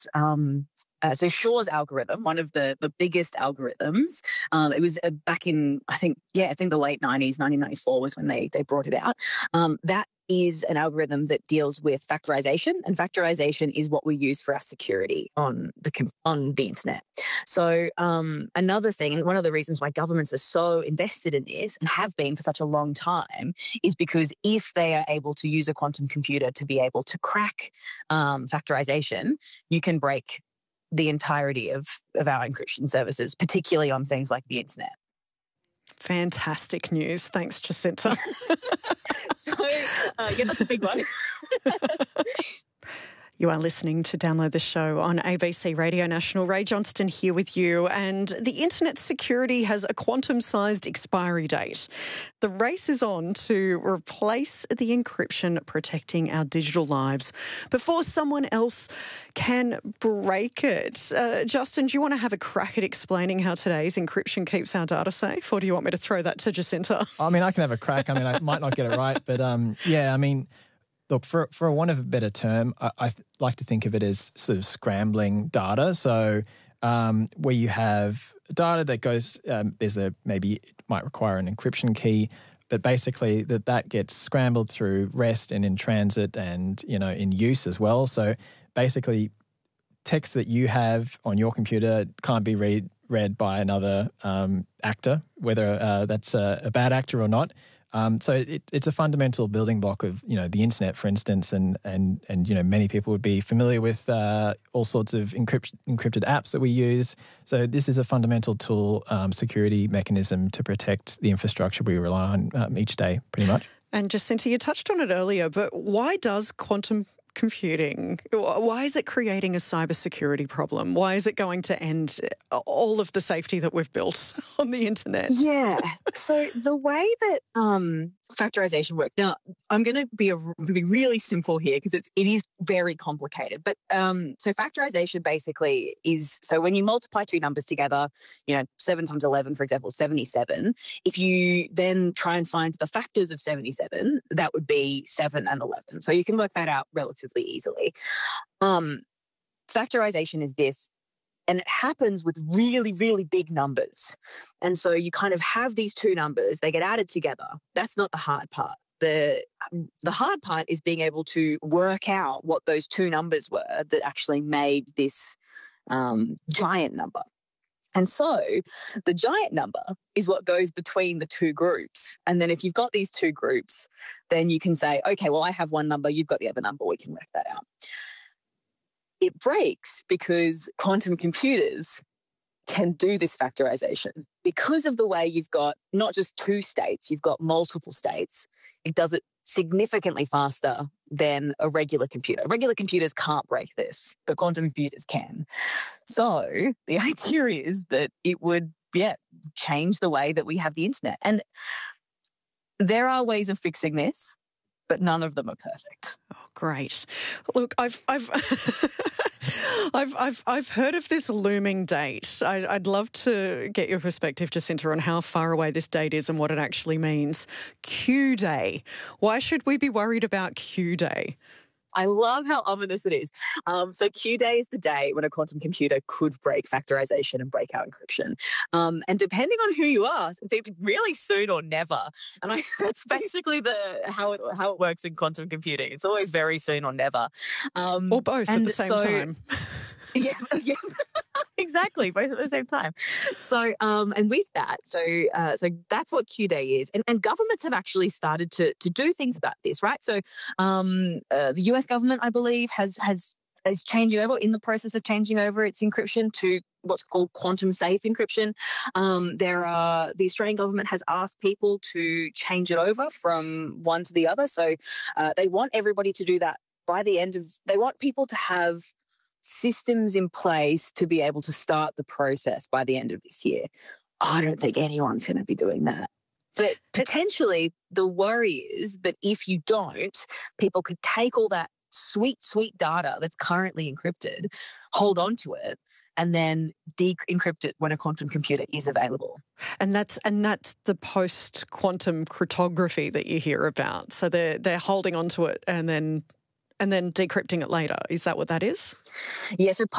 so Shor's algorithm, one of the biggest algorithms, it was back in, I think the late 90s, 1994 was when they brought it out. That is an algorithm that deals with factorization, and factorization is what we use for our security on the internet. So another thing, and one of the reasons why governments are so invested in this and have been for such a long time, is because if they are able to use a quantum computer to be able to crack factorization, you can break the entirety of our encryption services, particularly on things like the internet. Fantastic news. Thanks, Jacinta. So, that's a big one. You are listening to Download the Show on ABC Radio National. Ray Johnston here with you. And the internet security has a quantum-sized expiry date. The race is on to replace the encryption protecting our digital lives before someone else can break it. Justin, do you want to have a crack at explaining how today's encryption keeps our data safe, or do you want me to throw that to Jacinta? I mean, I can have a crack. I mean, I might not get it right, but look, for a want of a better term, I like to think of it as sort of scrambling data. So where you have data that goes, maybe it might require an encryption key, but basically that gets scrambled through rest and in transit and, in use as well. So basically text that you have on your computer can't be read by another actor, whether that's a bad actor or not. So it's a fundamental building block of, the internet, for instance, and many people would be familiar with all sorts of encrypted apps that we use. So this is a fundamental tool, security mechanism to protect the infrastructure we rely on each day, pretty much. And Jacinta, you touched on it earlier, but why does quantum computing, why is it creating a cybersecurity problem? Why is it going to end all of the safety that we've built on the internet? Yeah. So the way that factorization works, now I'm going to be really simple here because it is very complicated. But so factorization basically is, so when you multiply two numbers together, 7 times 11, for example, 77. If you then try and find the factors of 77, that would be 7 and 11. So you can work that out relatively easily. Factorization is this, and it happens with really, really big numbers. And so you kind of have these two numbers, they get added together. That's not the hard part. The hard part is being able to work out what those two numbers were that actually made this giant number. And so the giant number is what goes between the two groups. And then if you've got these two groups, then you can say, okay, well, I have one number, you've got the other number, we can work that out. It breaks because quantum computers can do this factorization. Because of the way you've got not just two states, you've got multiple states, it does it significantly faster than a regular computer. Regular computers can't break this, but quantum computers can. So the idea is that it would, change the way that we have the internet. And there are ways of fixing this, but none of them are perfect. Oh, great. Look, I've heard of this looming date. I'd love to get your perspective, Jacinta, on how far away this date is and what it actually means. Q Day. Why should we be worried about Q Day? I love how ominous it is. So Q Day is the day when a quantum computer could break factorization and break out encryption. And depending on who you ask, it's either really soon or never. And that's basically how it works in quantum computing. It's always very soon or never. Or both at the same time. Yeah. Exactly, both at the same time. So, and with that, so that's what Q Day is, and governments have actually started to do things about this, right? So, the US government, I believe, is changing over, in the process of changing over its encryption to what's called quantum safe encryption. The Australian government has asked people to change it over from one to the other. So, they want everybody to do that by the end of. They want people to have systems in place to be able to start the process by the end of this year. I don't think anyone's going to be doing that. But potentially the worry is that if you don't, people could take all that sweet, sweet data that's currently encrypted, hold on to it, and then de-encrypt it when a quantum computer is available. And that's the post-quantum cryptography that you hear about. So they're holding on to it and then and then decrypting it later. Is that what that is? Yeah, so